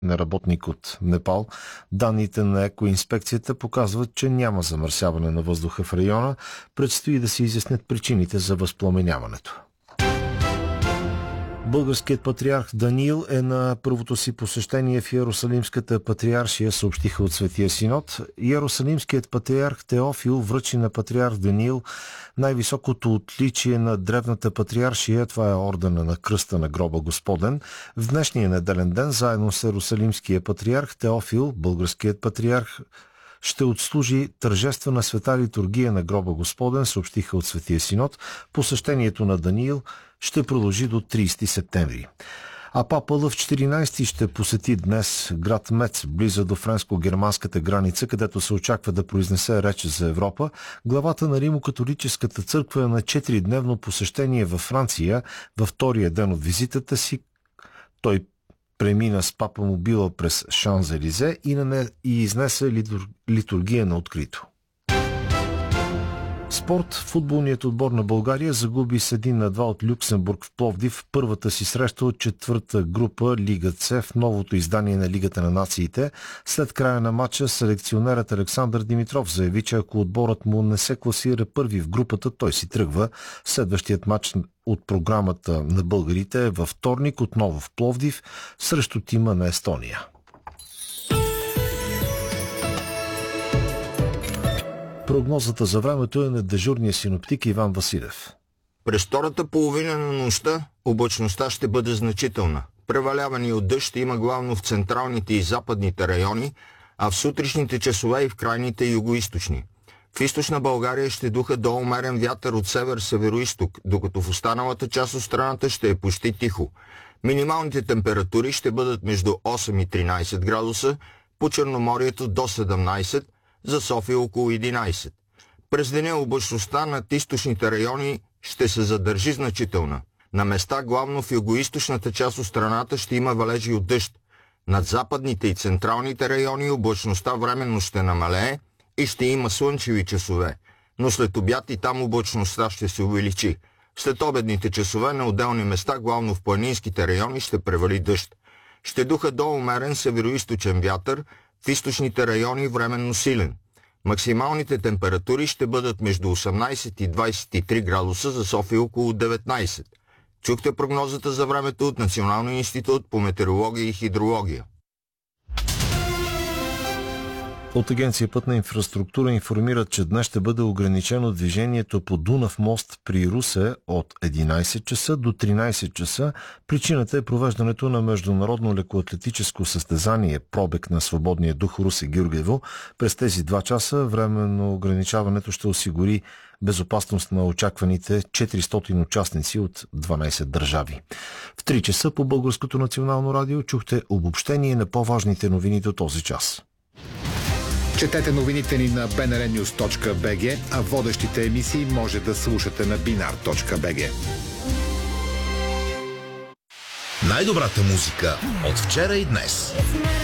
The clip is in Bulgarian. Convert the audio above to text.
работник от Непал. Данните на екоинспекцията показват, че няма замърсяване на въздуха в района. Предстои да се изяснят причините за възпламеняването. Българският патриарх Даниил е на първото си посещение в Йерусалимската патриаршия, съобщиха от Светия Синод. Йерусалимският патриарх Теофил връчи на патриарх Даниил най-високото отличие на древната патриаршия. Това е ордена на кръста на гроба Господен. В днешния неделен ден, заедно с Йерусалимския патриарх Теофил, българският патриарх ще отслужи тържествена света литургия на гроба Господен, съобщиха от Светия Синод. Посещението на Даниил ще продължи до 30 септември. А папа Лъв 14 ще посети днес град Мец, близо до френско-германската граница, където се очаква да произнесе реч за Европа. Главата на Римо-католическата църква е на 4-дневно посещение във Франция. Във втория ден от визитата си той премина с папа мобила през Шанзелизе и изнесе литургия на открито. Спорт. Футболният отбор на България загуби с 1-2 от Люксембург в Пловдив в първата си среща от четвърта група Лига С в новото издание на Лигата на нациите. След края на матча селекционерът Александър Димитров заяви, че ако отборът му не се класира първи в групата, той си тръгва. Следващият матч от програмата на българите е във вторник, отново в Пловдив, срещу тима на Естония. Прогнозата за времето е на дежурния синоптик Иван Василев. През втората половина на нощта облачността ще бъде значителна. Преваляване от дъжд ще има главно в централните и западните райони, а в сутрешните часове и в крайните югоизточни. В източна България ще духа до умерен вятър от север-североизток, докато в останалата част от страната ще е почти тихо. Минималните температури ще бъдат между 8 и 13 градуса, по Черноморието до 17, за София около 11. През деня облачността над източните райони ще се задържи значителна. На места, главно в югоизточната част от страната, ще има валежи от дъжд. Над западните и централните райони облачността временно ще намалее и ще има слънчеви часове, но след обяд и там облачността ще се увеличи. След обедните часове на отделни места, главно в планинските райони, ще превали дъжд. Ще духа до умерен североизточен вятър, в източните райони временно силен. Максималните температури ще бъдат между 18 и 23 градуса, за София около 19. Чухте прогнозата за времето от Националния институт по метеорология и хидрология. От Агенция Пътна инфраструктура информират, че днес ще бъде ограничено движението по Дунав мост при Русе от 11 часа до 13 часа. Причината е провеждането на международно лекоатлетическо състезание пробег на свободния дух Русе-Гюргево. През тези 2 часа временно ограничаването ще осигури безопасност на очакваните 400 участници от 12 държави. В 3 часа по Българското национално радио чухте обобщение на по-важните новини до този час. Четете новините ни на bnrnews.bg, а водещите емисии може да слушате на binar.bg. Най-добрата музика от вчера и днес.